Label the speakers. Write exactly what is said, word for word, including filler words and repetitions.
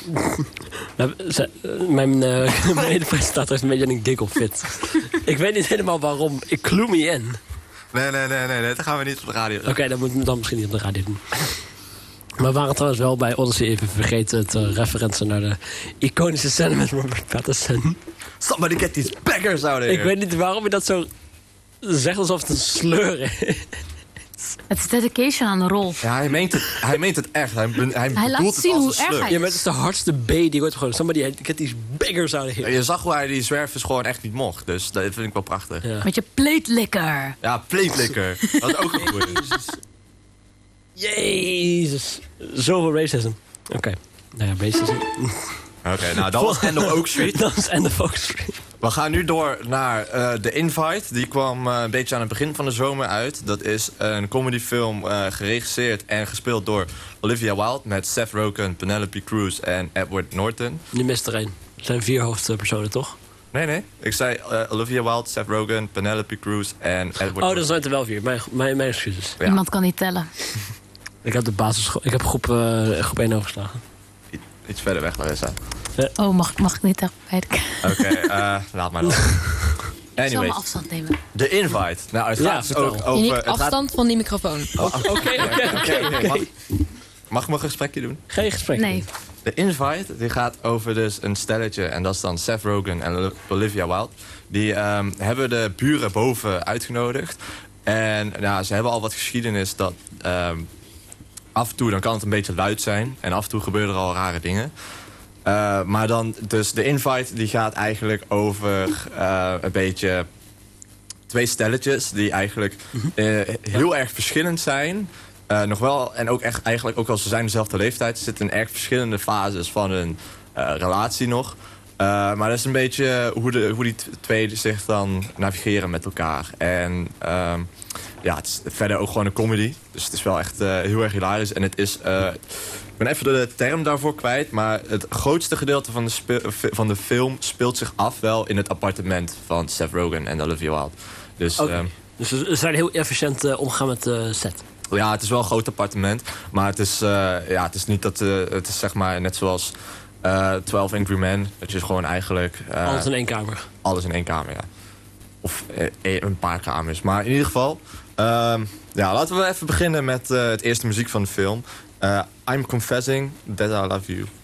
Speaker 1: Nou, ze, mijn uh, mede-presentator is een beetje een giggle fit. Ik weet niet helemaal waarom. Ik clue me in.
Speaker 2: Nee, nee, nee, nee, nee, dat gaan we niet op de radio doen.
Speaker 1: Oké, okay, dat moet ik dan misschien niet op de radio doen. Maar we waren trouwens wel bij Odyssey even vergeten te referensen naar de iconische scène met Robert Pattinson.
Speaker 2: Somebody get these beggars out here.
Speaker 1: Ik weet niet waarom je dat zo zegt alsof het een sleur is.
Speaker 3: Het is dedication aan de rol.
Speaker 2: Ja, hij meent het, hij meent het echt. Hij, hij,
Speaker 3: hij laat zien hoe erg hij is.
Speaker 1: Ja, maar het is de hardste B die wordt gewoon. Somebody get these beggars out of here.
Speaker 2: Je zag hoe hij die zwervers gewoon echt niet mocht. Dus dat vind ik wel prachtig.
Speaker 3: Ja. Met je pleetlikker.
Speaker 2: Ja, pleetlikker. Dat is ook een goeie.
Speaker 1: Jezus. Zoveel racism. Oké. Okay. Nou ja, racism.
Speaker 2: Oké, okay, nou dat was End of Oak Street.
Speaker 1: Dat was End of Oak Street.
Speaker 2: We gaan nu door naar uh, The Invite. Die kwam uh, een beetje aan het begin van de zomer uit. Dat is een comedyfilm uh, geregisseerd en gespeeld door Olivia Wilde... met Seth Rogen, Penelope Cruz en Edward Norton.
Speaker 1: Je mist er één. Het zijn vier hoofdpersonen, toch?
Speaker 2: Nee, nee. Ik zei uh, Olivia Wilde, Seth Rogen, Penelope Cruz en Edward Norton.
Speaker 1: Oh, dat zijn er wel vier. Mijn, mijn, mijn excuses.
Speaker 3: Ja. Iemand kan niet tellen.
Speaker 1: Ik heb de basisschool... Ik heb groep, uh, groep één overgeslagen.
Speaker 2: Iets verder weg, Larissa.
Speaker 3: Oh, mag, mag ik niet echt kijken?
Speaker 2: Oké, okay, uh, laat maar dan.
Speaker 3: Anyway. Ik zal mijn afstand nemen.
Speaker 2: The Invite. Nou, het gaat ja, ook over...
Speaker 4: Je afstand gaat... van die microfoon.
Speaker 1: Oké, oké, oké.
Speaker 2: Mag ik mijn gesprekje doen?
Speaker 1: Geen gesprek.
Speaker 3: Nee.
Speaker 2: The Invite die gaat over dus een stelletje. En dat is dan Seth Rogen en Olivia Wilde. Die um, hebben de buren boven uitgenodigd. En nou, ze hebben al wat geschiedenis dat... Um, af en toe dan kan het een beetje luid zijn. En af en toe gebeuren er al rare dingen. Uh, maar dan, dus de invite die gaat eigenlijk over uh, een beetje twee stelletjes die eigenlijk uh, heel erg verschillend zijn. Uh, nog wel, en ook echt eigenlijk, ook als ze zijn dezelfde leeftijd, ze zitten in erg verschillende fases van hun uh, relatie nog. Uh, maar dat is een beetje hoe, de, hoe die twee zich dan navigeren met elkaar. En uh, ja, het is verder ook gewoon een comedy. Dus het is wel echt uh, heel erg hilarisch. En het is... Uh, ik ben even de term daarvoor kwijt, maar het grootste gedeelte van de, speel, van de film speelt zich af wel in het appartement van Seth Rogen en Olivia Wilde. Dus,
Speaker 1: okay.
Speaker 2: um,
Speaker 1: dus ze zijn heel efficiënt uh, omgaan met de uh, set.
Speaker 2: Ja, het is wel een groot appartement, maar het is, uh, ja, het is niet dat uh, het is zeg maar net zoals uh, twaalf Angry Men, dat je gewoon eigenlijk uh,
Speaker 1: alles in één kamer.
Speaker 2: Alles in één kamer, ja. Of uh, een paar kamers, maar in ieder geval. Uh, ja, laten we even beginnen met uh, het eerste muziek van de film. Uh, I'm Confessing That I Love You.